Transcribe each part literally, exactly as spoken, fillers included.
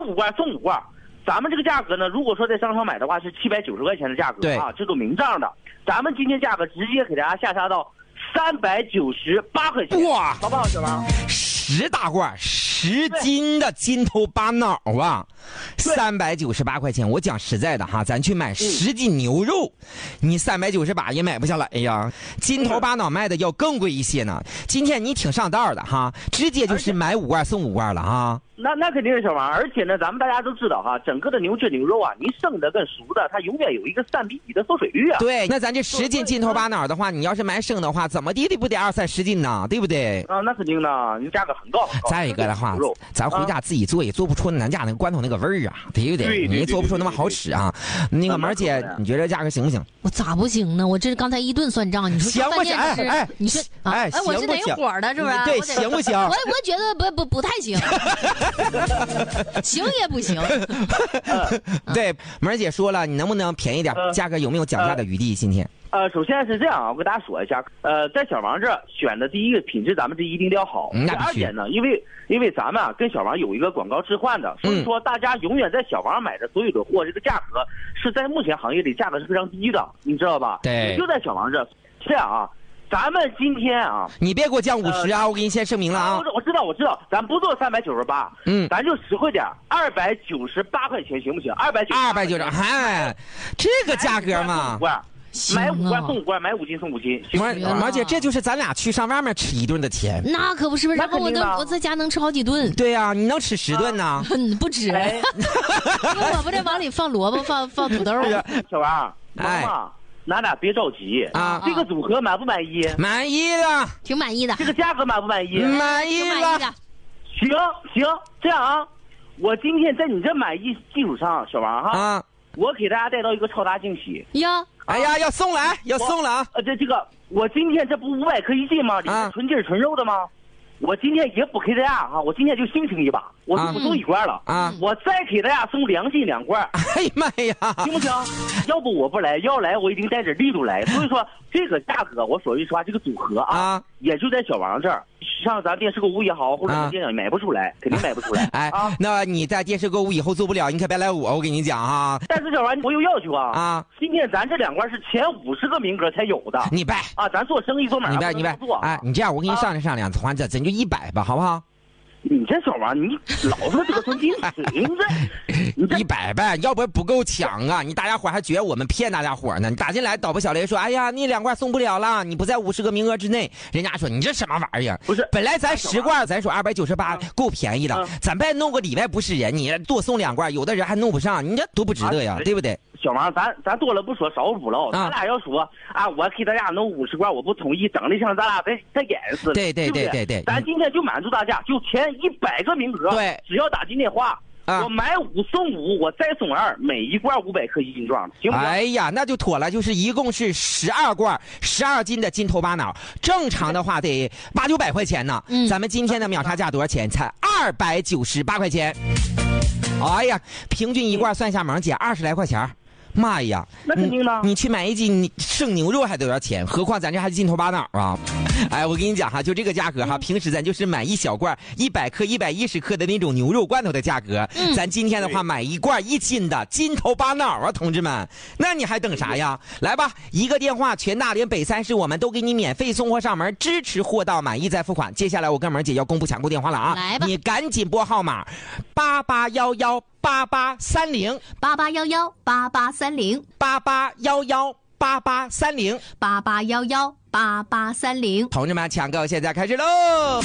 五罐送五罐。咱们这个价格呢，如果说在商场买的话是七百九十块钱的价格啊，这都明账的。咱们今天价格直接给大家下杀到三百九十八块钱，哇，好不好，小王？ 十大罐，十斤的金头巴脑啊，三百九十八块钱。我讲实在的哈，咱去买十斤牛肉，嗯、你三百九十八也买不下来呀。金头巴脑卖的要更贵一些呢。今天你挺上道的哈，直接就是买五罐送五罐了哈。 那那肯定是小王，而且呢，咱们大家都知道哈，整个的牛脂牛肉啊，你生的跟熟的，它永远有一个三比一的缩水率啊。 对，那咱这十斤金头巴脑的话，你要是买生的话，怎么地的不得二三十斤呢？对不对？ 啊，那肯定的，你价格很高很高。 再一个的话，咱回家自己做也做不出咱家那个罐头那个味儿啊，对不对？ 对对对， 你做不出那么好吃啊。那个门姐，你觉得价格行不行？ 我咋不行呢？我这刚才一顿算账，你说行不行？哎哎， 你说哎， 哎，我是哪伙的，是不是？ 对，行不行？ 我我觉得不不不太行。行也不行。 对，门姐说了，你能不能便宜点？价格有没有讲价的余地？今天？ 呃，首先是这样啊，我跟大家说一下，呃，在小王这儿选的第一个品质，咱们这一定要好。 嗯、 第二点呢，因为因为咱们啊跟小王有一个广告置换的，所以说大家永远在小王买的所有的货，这个价格是在目前行业里价格是非常低的，你知道吧？ 对， 就在小王这儿。这样啊。咱们今天啊， 你别给我降五十啊！呃、我给你先声明了啊！ 我我知道，我知道，咱不做三百九十八， 嗯， 咱就实惠点，二百九十八块钱行不行？二百九， 二百九十，嗨，这个价格嘛， 买五罐送五罐，买五斤送五斤， 毛毛姐，这就是咱俩去上外面吃一顿的钱。 那可不是，然后我能我在家能吃好几顿。 对呀、啊，你能吃十顿呢？ 嗯，不止，哎、因为我不得往里放萝卜，放放土豆。 小王，妈妈。咱俩别着急啊！ 这个组合满不满意？ 满意的， 挺满意的。 这个价格满不满意？ 满意的。 行行，这样啊，我今天在你这满意基础上，小王哈，啊，我给大家带到一个超大惊喜呀！ 哎呀，要送来，要送了啊！ 呃，这这个，我今天这不五百克一斤吗？里面纯筋纯肉的吗？我今天也不给大家哈，我今天就心情一把，我就不送一罐了啊！我再给大家送两斤两罐。 哎呀妈呀， 行不行？要不我不来，要来我一定带点力度来。所以说这个价格，我说句实话，这个组合啊，啊也就在小王这儿。上咱电视购物也好，或者咱电影买不出来，啊、肯定买不出来。 哎啊，那你在电视购物以后做不了，你可别来我，我跟你讲哈。 但是小王，我有要求啊啊！ 今天咱这两罐是前五十个名额才有的。 你别啊，咱做生意做买卖， 你别你别做。 哎，你这样，我给你商量商量，咱这咱就一百吧，好不好？ 你这小王，你老是得寸进尺，你这一百呗，要不不够抢啊！你大家伙还觉得我们骗大家伙呢？你打进来，导播小雷说：“哎呀，你两罐送不了了，你不在五十个名额之内。”人家说：“你这什么玩意儿？ 不是， 本来咱十罐，咱说二百九十八够便宜的，嗯、咱别弄个里外不是人，你多送两罐，有的人还弄不上，你这多不值得呀，啊、对不对？” 小王，咱咱多了不说，少了不唠。咱俩要说啊，我给大家弄五十罐，我不同意，整的像咱俩在在演似的。 对对对对对， 咱今天就满足大家，就前一百个名额， 对， 只要打进电话，啊、我买五送五，我再送二，每一罐五百克一斤装，行不行？ 哎呀，那就妥了，就是一共是十二罐，十二斤的金头巴脑，正常的话得八九百块钱呢。嗯，咱们今天的秒杀价多少钱？才二百九十八块钱。哎呀，平均一罐算下萌姐二十来块钱。妈呀， 那肯定呢！ 你去买一斤生牛肉还得要钱，何况咱这还是金头巴脑啊！哎，我跟你讲哈，就这个价格哈，平时咱就是买一小罐一百克、一百一十克的那种牛肉罐头的价格，嗯、咱今天的话买一罐一斤的金头巴脑啊，同志们，那你还等啥呀？来吧，一个电话，全大连北三市我们都给你免费送货上门，支持货到满意再付款。接下来我跟萌姐要公布抢购电话了啊， 来吧， 你赶紧拨号码八八幺幺。八八三零八八幺幺八八三零八八幺幺八八三零八八幺幺八八三零， 同志们，抢购现在开始喽！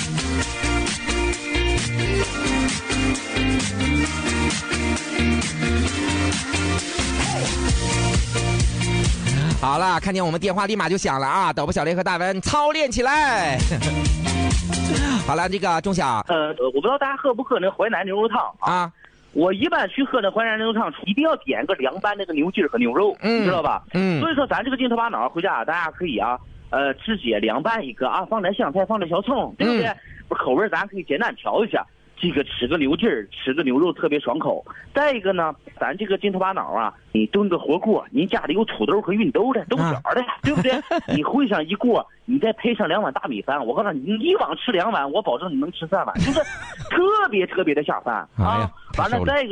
好了，看见我们电话立马就响了啊！导播小雷和大文操练起来。好了，这个钟晓， 呃，我不知道大家喝不喝那淮南牛肉汤啊？我一般去喝那淮南牛肉汤，一定要点个凉拌那个牛筋和牛肉，嗯、你知道吧？嗯。所以说，咱这个金头巴脑回家，大家可以啊，呃，直接凉拌一个啊，放点香菜，放点小葱，对不对？嗯、口味咱可以简单调一下。这个吃个牛筋儿，吃个牛肉特别爽口。再一个呢，咱这个金头巴脑啊，你炖个火锅，你家里有土豆和芸豆的、豆角的，啊、对不对？你烩上一锅，你再配上两碗大米饭，我告诉你，你一碗吃两碗，我保证你能吃三碗，就是特别特别的下饭啊。完了，再一个。